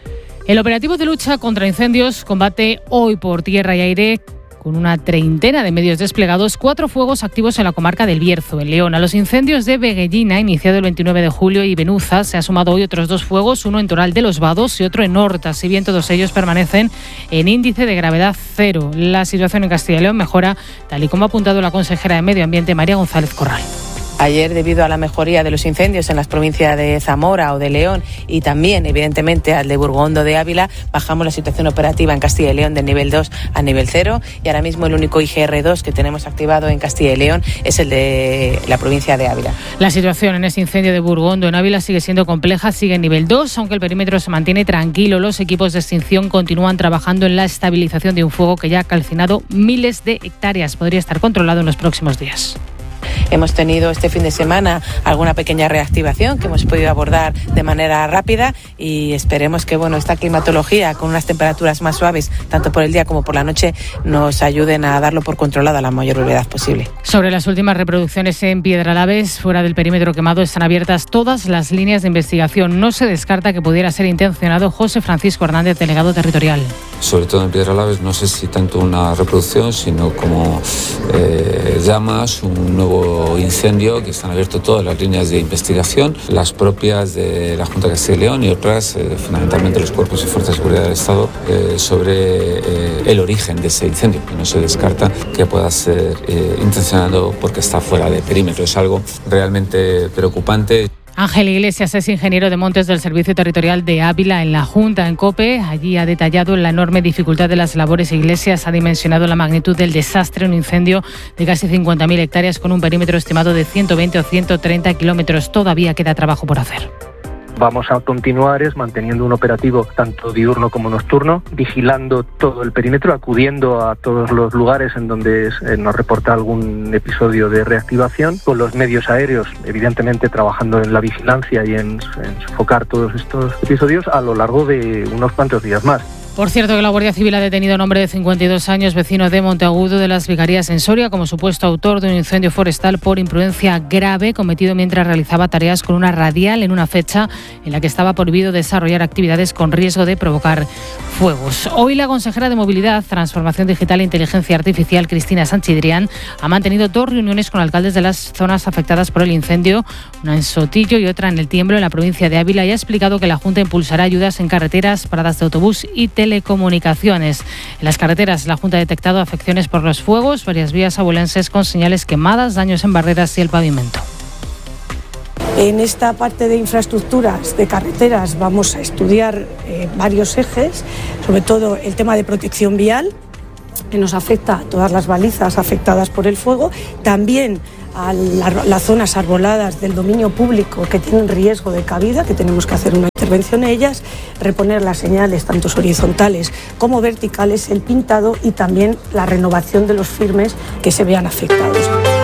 El operativo de lucha contra incendios combate hoy por tierra y aire con una treintena de medios desplegados, cuatro fuegos activos en la comarca del Bierzo, en León. A los incendios de Veguellina, iniciado el veintinueve de julio, y Benuza, se ha sumado hoy otros dos fuegos, uno en Toral de los Vados y otro en Horta, si bien todos ellos permanecen en índice de gravedad cero. La situación en Castilla y León mejora, tal y como ha apuntado la consejera de Medio Ambiente, María González Corral. Ayer, debido a la mejoría de los incendios en las provincias de Zamora o de León y también, evidentemente, al de Burgondo de Ávila, bajamos la situación operativa en Castilla y León de nivel dos a nivel cero y ahora mismo el único I G R dos que tenemos activado en Castilla y León es el de la provincia de Ávila. La situación en ese incendio de Burgondo en Ávila sigue siendo compleja, sigue en nivel dos, aunque el perímetro se mantiene tranquilo. Los equipos de extinción continúan trabajando en la estabilización de un fuego que ya ha calcinado miles de hectáreas. Podría estar controlado en los próximos días. Hemos tenido este fin de semana alguna pequeña reactivación que hemos podido abordar de manera rápida y esperemos que bueno, esta climatología con unas temperaturas más suaves, tanto por el día como por la noche, nos ayuden a darlo por controlado a la mayor brevedad posible. Sobre las últimas reproducciones en Piedralaves, fuera del perímetro quemado, están abiertas todas las líneas de investigación. No se descarta que pudiera ser intencionado. José Francisco Hernández, delegado territorial. Sobre todo en Piedralaves, no sé si tanto una reproducción, sino como eh, llamas, un nuevo incendio, que están abiertas todas las líneas de investigación, las propias de la Junta de Castilla y León y otras, eh, fundamentalmente los cuerpos y fuerzas de seguridad del Estado, eh, sobre eh, el origen de ese incendio. No se descarta que pueda ser eh, intencionado porque está fuera de perímetro. Es algo realmente preocupante. Ángel Iglesias es ingeniero de montes del Servicio Territorial de Ávila en la Junta, en COPE. Allí ha detallado la enorme dificultad de las labores. Iglesias ha dimensionado la magnitud del desastre, un incendio de casi cincuenta mil hectáreas con un perímetro estimado de ciento veinte o ciento treinta kilómetros. Todavía queda trabajo por hacer. Vamos a continuar es manteniendo un operativo tanto diurno como nocturno, vigilando todo el perímetro, acudiendo a todos los lugares en donde eh, nos reporta algún episodio de reactivación, con los medios aéreos, evidentemente trabajando en la vigilancia y en, en sofocar todos estos episodios a lo largo de unos cuantos días más. Por cierto, que la Guardia Civil ha detenido a un hombre de cincuenta y dos años, vecino de Monteagudo de las Vicarías en Soria, como supuesto autor de un incendio forestal por imprudencia grave cometido mientras realizaba tareas con una radial en una fecha en la que estaba prohibido desarrollar actividades con riesgo de provocar fuegos. Hoy la consejera de Movilidad, Transformación Digital e Inteligencia Artificial, Cristina Sanchidrián, ha mantenido dos reuniones con alcaldes de las zonas afectadas por el incendio, una en Sotillo y otra en El Tiemblo, en la provincia de Ávila, y ha explicado que la Junta impulsará ayudas en carreteras, paradas de autobús y telecomunicaciones. En las carreteras, la Junta ha detectado afecciones por los fuegos, varias vías abulenses con señales quemadas, daños en barreras y el pavimento. En esta parte de infraestructuras, de carreteras, vamos a estudiar eh, varios ejes, sobre todo el tema de protección vial, que nos afecta a todas las balizas afectadas por el fuego, también a la, las zonas arboladas del dominio público que tienen riesgo de caída, que tenemos que hacer una intervención en ellas, reponer las señales tanto horizontales como verticales, el pintado y también la renovación de los firmes que se vean afectados.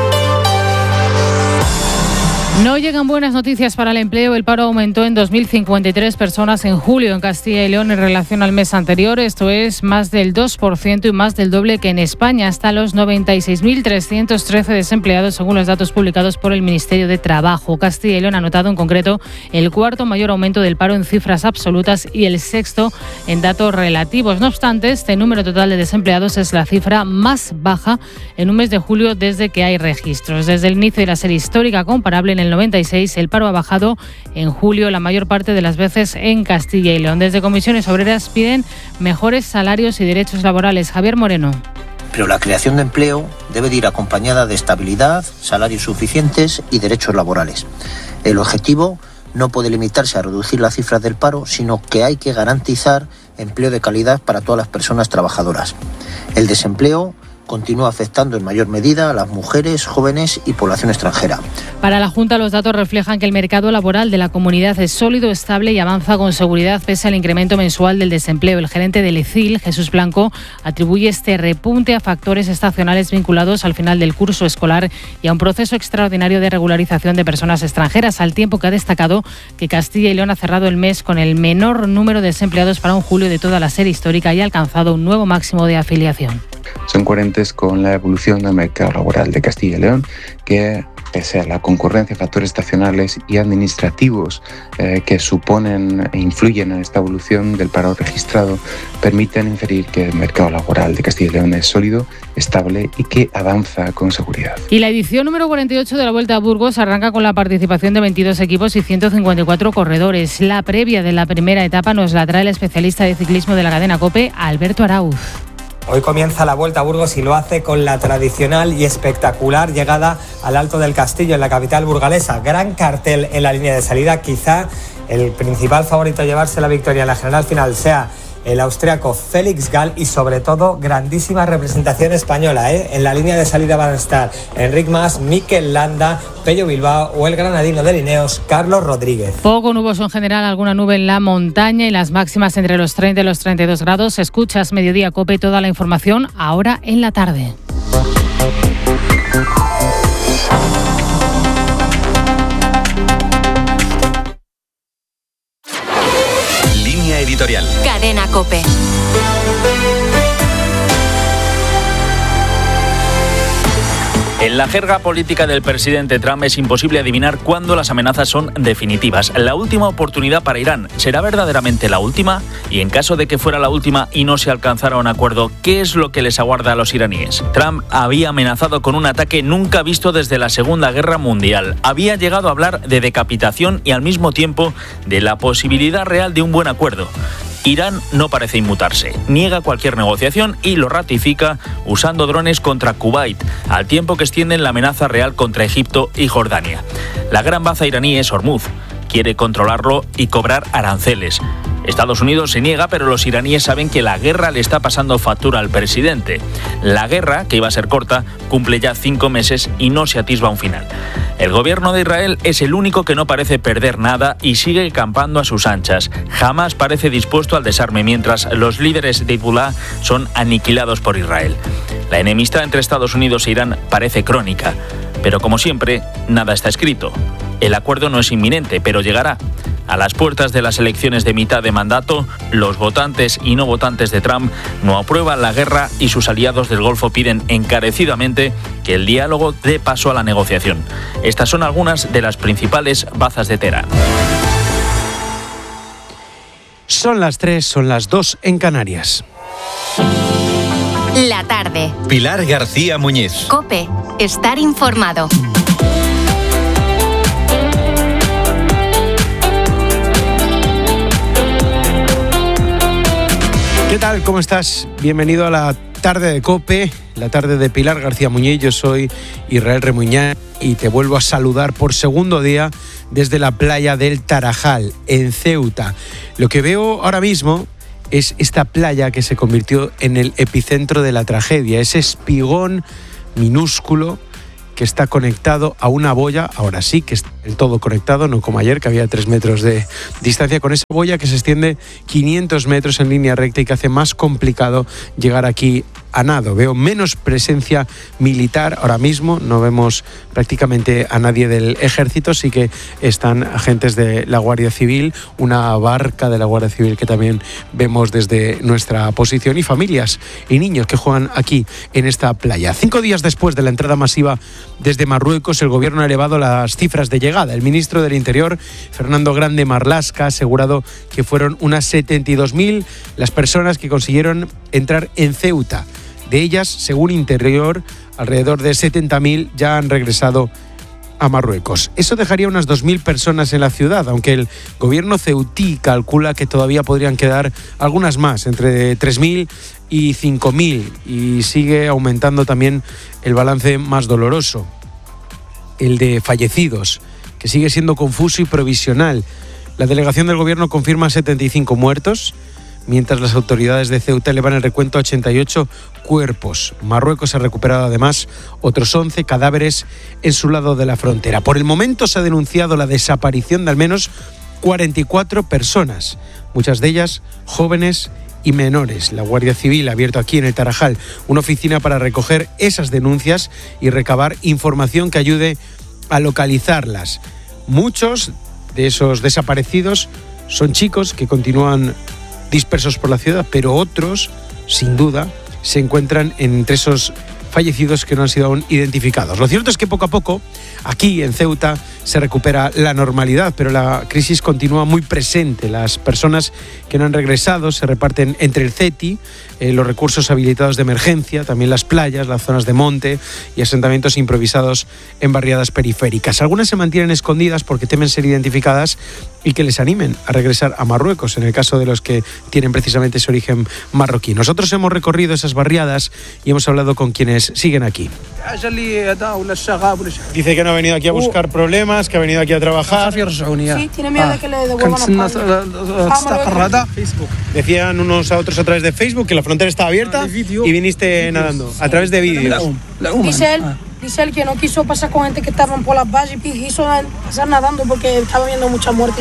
No llegan buenas noticias para el empleo. El paro aumentó en dos mil cincuenta y tres personas en julio en Castilla y León en relación al mes anterior. Esto es más del dos por ciento y más del doble que en España. Hasta los noventa y seis mil trescientos trece desempleados según los datos publicados por el Ministerio de Trabajo. Castilla y León ha notado en concreto el cuarto mayor aumento del paro en cifras absolutas y el sexto en datos relativos. No obstante, este número total de desempleados es la cifra más baja en un mes de julio desde que hay registros. Desde el inicio de la serie histórica comparable en el noventa y seis, el paro ha bajado en julio la mayor parte de las veces en Castilla y León. Desde Comisiones Obreras piden mejores salarios y derechos laborales. Javier Moreno. Pero la creación de empleo debe de ir acompañada de estabilidad, salarios suficientes y derechos laborales. El objetivo no puede limitarse a reducir las cifras del paro, sino que hay que garantizar empleo de calidad para todas las personas trabajadoras. El desempleo continúa afectando en mayor medida a las mujeres, jóvenes y población extranjera. Para la Junta, los datos reflejan que el mercado laboral de la comunidad es sólido, estable y avanza con seguridad pese al incremento mensual del desempleo. El gerente del E C I L, Jesús Blanco, atribuye este repunte a factores estacionales vinculados al final del curso escolar y a un proceso extraordinario de regularización de personas extranjeras, al tiempo que ha destacado que Castilla y León ha cerrado el mes con el menor número de desempleados para un julio de toda la serie histórica y ha alcanzado un nuevo máximo de afiliación. Son coherentes con la evolución del mercado laboral de Castilla y León, que pese a la concurrencia de factores estacionales y administrativos eh, que suponen e influyen en esta evolución del paro registrado, permiten inferir que el mercado laboral de Castilla y León es sólido, estable y que avanza con seguridad. Y la edición número cuarenta y ocho de la Vuelta a Burgos arranca con la participación de veintidós equipos y ciento cincuenta y cuatro corredores. La previa de la primera etapa nos la trae el especialista de ciclismo de la cadena COPE, Alberto Arauz. Hoy comienza la Vuelta a Burgos y lo hace con la tradicional y espectacular llegada al Alto del Castillo, en la capital burgalesa. Gran cartel en la línea de salida. Quizá el principal favorito a llevarse la victoria en la general final sea el austriaco Félix Gall y sobre todo grandísima representación española, ¿eh? En la línea de salida van a estar Enric Mas, Mikel Landa, Pello Bilbao o el granadino de Lineos, Carlos Rodríguez. Poco nuboso en general, alguna nube en la montaña y las máximas entre los treinta y los treinta y dos grados. Escuchas Mediodía COPE, toda la información ahora en la tarde. Editorial. Cadena COPE. En la jerga política del presidente Trump es imposible adivinar cuándo las amenazas son definitivas. La última oportunidad para Irán, ¿será verdaderamente la última? Y en caso de que fuera la última y no se alcanzara un acuerdo, ¿qué es lo que les aguarda a los iraníes? Trump había amenazado con un ataque nunca visto desde la Segunda Guerra Mundial. Había llegado a hablar de decapitación y al mismo tiempo de la posibilidad real de un buen acuerdo. Irán no parece inmutarse, niega cualquier negociación y lo ratifica usando drones contra Kuwait, al tiempo que extienden la amenaza real contra Egipto y Jordania. La gran baza iraní es Hormuz, quiere controlarlo y cobrar aranceles. Estados Unidos se niega, pero los iraníes saben que la guerra le está pasando factura al presidente. La guerra, que iba a ser corta, cumple ya cinco meses y no se atisba un final. El gobierno de Israel es el único que no parece perder nada y sigue campando a sus anchas. Jamás parece dispuesto al desarme, mientras los líderes de Hezbollah son aniquilados por Israel. La enemistad entre Estados Unidos e Irán parece crónica, pero como siempre, nada está escrito. El acuerdo no es inminente, pero llegará. A las puertas de las elecciones de mitad de mandato, los votantes y no votantes de Trump no aprueban la guerra y sus aliados del Golfo piden encarecidamente que el diálogo dé paso a la negociación. Estas son algunas de las principales bazas de Teherán. Son las tres, son las dos en Canarias. La tarde. Pilar García Muñiz. COPE. Estar informado. ¿Qué tal? ¿Cómo estás? Bienvenido a la tarde de COPE, la tarde de Pilar García Muñiz. Yo soy Israel Remuñán y te vuelvo a saludar por segundo día desde la playa del Tarajal, en Ceuta. Lo que veo ahora mismo es esta playa que se convirtió en el epicentro de la tragedia, ese espigón minúsculo que está conectado a una boya, ahora sí que está del todo conectado, no como ayer que había tres metros de distancia, con esa boya que se extiende quinientos metros en línea recta y que hace más complicado llegar aquí a nado. Veo menos presencia militar ahora mismo, no vemos prácticamente a nadie del ejército, sí que están agentes de la Guardia Civil, una barca de la Guardia Civil que también vemos desde nuestra posición y familias y niños que juegan aquí en esta playa. Cinco días después de la entrada masiva desde Marruecos, el gobierno ha elevado las cifras de llegada. El ministro del Interior, Fernando Grande Marlaska, ha asegurado que fueron unas setenta y dos mil las personas que consiguieron entrar en Ceuta. De ellas, según Interior, alrededor de setenta mil ya han regresado a Marruecos. Eso dejaría unas dos mil personas en la ciudad, aunque el gobierno ceutí calcula que todavía podrían quedar algunas más, entre tres mil y cinco mil, y sigue aumentando también el balance más doloroso, el de fallecidos, que sigue siendo confuso y provisional. La delegación del gobierno confirma setenta y cinco muertos, mientras las autoridades de Ceuta elevan el recuento a ochenta y ocho cuerpos. Marruecos ha recuperado además otros once cadáveres en su lado de la frontera. Por el momento se ha denunciado la desaparición de al menos cuarenta y cuatro personas, muchas de ellas jóvenes y menores. La Guardia Civil ha abierto aquí en el Tarajal una oficina para recoger esas denuncias y recabar información que ayude a localizarlas. Muchos de esos desaparecidos son chicos que continúan dispersos por la ciudad, pero otros, sin duda, se encuentran entre esos fallecidos que no han sido aún identificados. Lo cierto es que poco a poco, aquí en Ceuta, se recupera la normalidad, pero la crisis continúa muy presente. Las personas que no han regresado se reparten entre el CETI, eh, los recursos habilitados de emergencia, también las playas, las zonas de monte y asentamientos improvisados en barriadas periféricas. Algunas se mantienen escondidas porque temen ser identificadas y que les animen a regresar a Marruecos, en el caso de los que tienen precisamente ese origen marroquí. Nosotros hemos recorrido esas barriadas y hemos hablado con quienes siguen aquí. Dice que no ha venido aquí a buscar problemas, que ha venido aquí a trabajar. Sí, tiene miedo de que le devuelvan a España. Decían unos a otros a través de Facebook que la frontera estaba abierta y viniste nadando a través de vídeos. Dice él, dice él que no quiso pasar con gente que estaban por las vallas y quiso pasar nadando porque estaba viendo mucha muerte.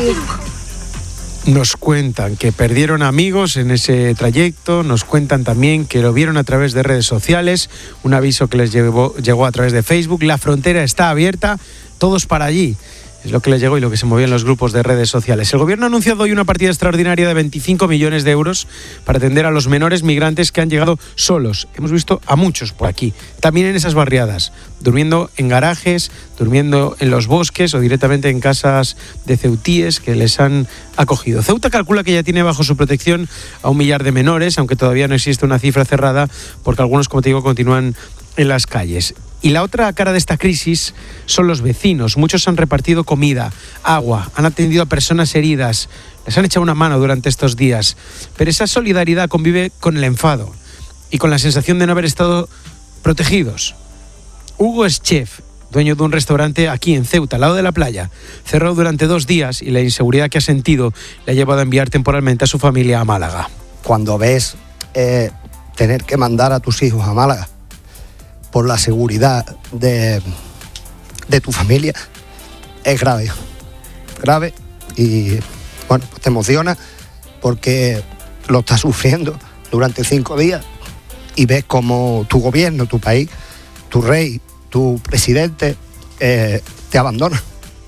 Nos cuentan que perdieron amigos en ese trayecto, nos cuentan también que lo vieron a través de redes sociales, un aviso que les llegó, llegó a través de Facebook. La frontera está abierta, todos para allí. Es lo que les llegó y lo que se movió en los grupos de redes sociales. El gobierno ha anunciado hoy una partida extraordinaria de veinticinco millones de euros para atender a los menores migrantes que han llegado solos. Hemos visto a muchos por aquí, también en esas barriadas, durmiendo en garajes, durmiendo en los bosques o directamente en casas de ceutíes que les han acogido. Ceuta calcula que ya tiene bajo su protección a un millar de menores, aunque todavía no existe una cifra cerrada, porque algunos, como te digo, continúan en las calles. Y la otra cara de esta crisis son los vecinos. Muchos han repartido comida, agua, han atendido a personas heridas, les han echado una mano durante estos días. Pero esa solidaridad convive con el enfado y con la sensación de no haber estado protegidos. Hugo es chef, dueño de un restaurante aquí en Ceuta, al lado de la playa. Cerró durante dos días y la inseguridad que ha sentido le ha llevado a enviar temporalmente a su familia a Málaga. Cuando ves eh, tener que mandar a tus hijos a Málaga por la seguridad de, de tu familia, es grave, grave y bueno, pues te emociona porque lo estás sufriendo durante cinco días y ves como tu gobierno, tu país, tu rey, tu presidente eh, te abandona.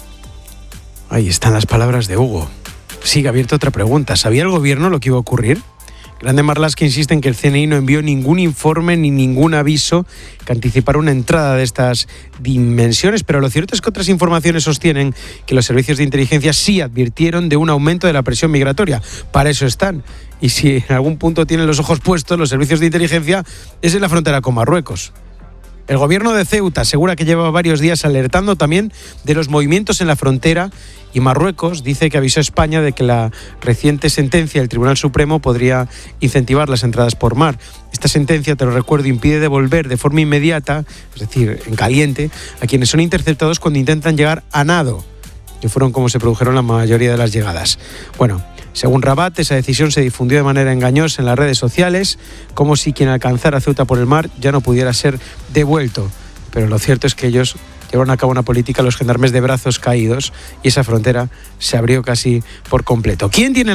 Ahí están las palabras de Hugo. Sigue abierta otra pregunta. ¿Sabía el gobierno lo que iba a ocurrir? Grande Marlaska insiste en que el C N I no envió ningún informe ni ningún aviso que anticipara una entrada de estas dimensiones, pero lo cierto es que otras informaciones sostienen que los servicios de inteligencia sí advirtieron de un aumento de la presión migratoria. Para eso están. Y si en algún punto tienen los ojos puestos los servicios de inteligencia, es en la frontera con Marruecos. El gobierno de Ceuta asegura que lleva varios días alertando también de los movimientos en la frontera y Marruecos dice que avisó a España de que la reciente sentencia del Tribunal Supremo podría incentivar las entradas por mar. Esta sentencia, te lo recuerdo, impide devolver de forma inmediata, es decir, en caliente, a quienes son interceptados cuando intentan llegar a nado, que fueron como se produjeron la mayoría de las llegadas. Bueno, según Rabat, esa decisión se difundió de manera engañosa en las redes sociales, como si quien alcanzara Ceuta por el mar ya no pudiera ser devuelto. Pero lo cierto es que ellos llevaron a cabo una política, los gendarmes de brazos caídos, y esa frontera se abrió casi por completo. ¿Quién tiene